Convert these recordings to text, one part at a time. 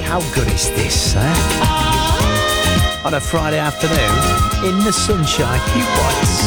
How good is this, eh? On a Friday afternoon, in the sunshine, cute boys.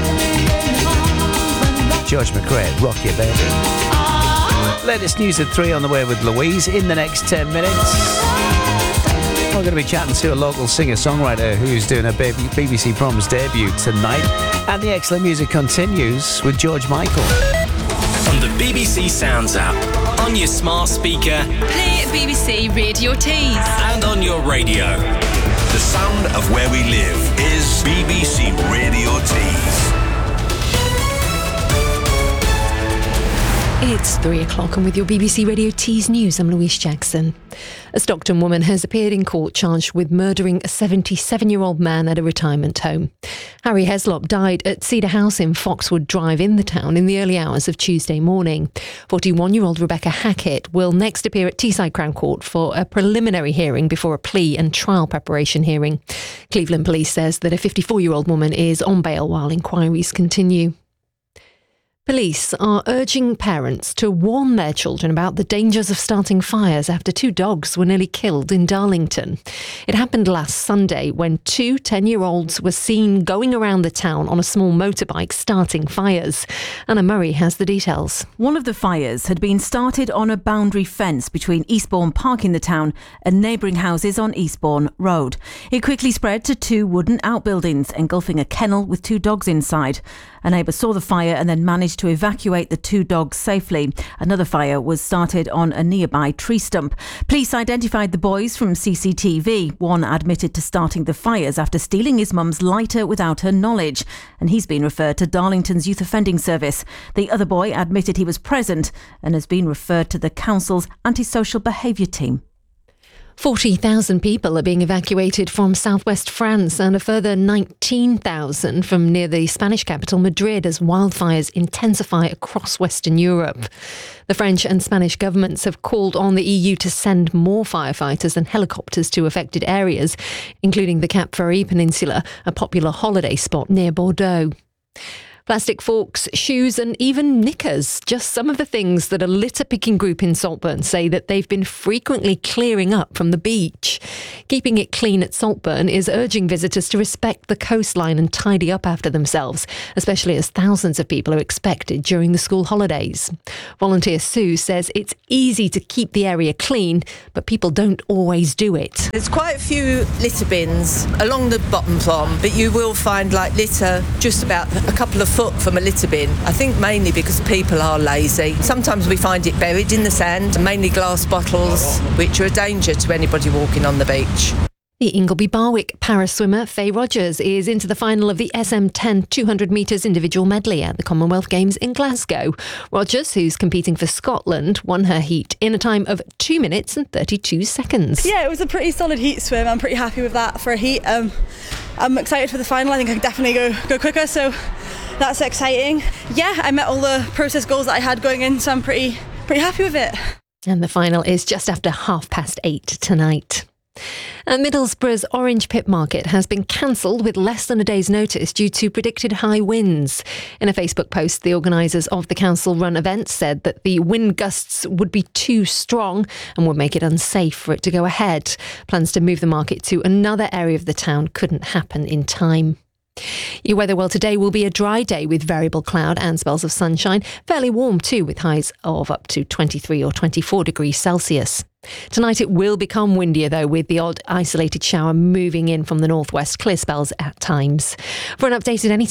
George McRae, Rock Your Baby. Latest news at 3 on the way with Louise in the next 10 minutes. We're going to be chatting to a local singer-songwriter who's doing a BBC Proms debut tonight. And the excellent music continues with George Michael. On the BBC Sounds app, on your smart speaker, play BBC Radio Tees, and on your radio. The sound of where we live is BBC Radio Tees. It's 3 o'clock and with your BBC Radio Tees news, I'm Louise Jackson. A Stockton woman has appeared in court charged with murdering a 77-year-old man at a retirement home. Harry Heslop died at Cedar House in Foxwood Drive in the town in the early hours of Tuesday morning. 41-year-old Rebecca Hackett will next appear at Teesside Crown Court for a preliminary hearing before a plea and trial preparation hearing. Cleveland Police says that a 54-year-old woman is on bail while inquiries continue. Police are urging parents to warn their children about the dangers of starting fires after 2 dogs were nearly killed in Darlington. It happened last Sunday when 2 10-year-olds were seen going around the town on a small motorbike starting fires. Anna Murray has the details. One of the fires had been started on a boundary fence between Eastbourne Park in the town and neighbouring houses on Eastbourne Road. It quickly spread to 2 wooden outbuildings, engulfing a kennel with 2 dogs inside. A neighbour saw the fire and then managed to evacuate the 2 dogs safely. Another fire was started on a nearby tree stump. Police identified the boys from CCTV. One admitted to starting the fires after stealing his mum's lighter without her knowledge, and he's been referred to Darlington's Youth Offending Service. The other boy admitted he was present and has been referred to the council's antisocial behaviour team. 40,000 people are being evacuated from southwest France and a further 19,000 from near the Spanish capital Madrid as wildfires intensify across Western Europe. The French and Spanish governments have called on the EU to send more firefighters and helicopters to affected areas, including the Cap Ferret Peninsula, a popular holiday spot near Bordeaux. Plastic forks, shoes and even knickers, just some of the things that a litter-picking group in Saltburn say that they've been frequently clearing up from the beach. Keeping it clean at Saltburn is urging visitors to respect the coastline and tidy up after themselves, especially as thousands of people are expected during the school holidays. Volunteer Sue says it's easy to keep the area clean, but people don't always do it. There's quite a few litter bins along the bottom prom, but you will find litter just about a couple of foot from a litter bin. I think mainly because people are lazy. Sometimes we find it buried in the sand, mainly glass bottles, which are a danger to anybody walking on the beach. The Ingleby Barwick paraswimmer Faye Rogers is into the final of the SM10 200 metres individual medley at the Commonwealth Games in Glasgow. Rogers, who's competing for Scotland, won her heat in a time of 2 minutes and 32 seconds. Yeah, it was a pretty solid heat swim. I'm pretty happy with that for a heat. I'm excited for the final. I think I can definitely go quicker, so that's exciting. Yeah, I met all the process goals that I had going in, so I'm pretty happy with it. And the final is just after 8:30 tonight. And Middlesbrough's Orange Pit Market has been cancelled with less than a day's notice due to predicted high winds. In a Facebook post, the organisers of the council-run event said that the wind gusts would be too strong and would make it unsafe for it to go ahead. Plans to move the market to another area of the town couldn't happen in time. Your weather, well, today will be a dry day with variable cloud and spells of sunshine. Fairly warm too, with highs of up to 23 or 24 degrees Celsius. Tonight it will become windier though, with the odd isolated shower moving in from the northwest, clear spells at times. For an updated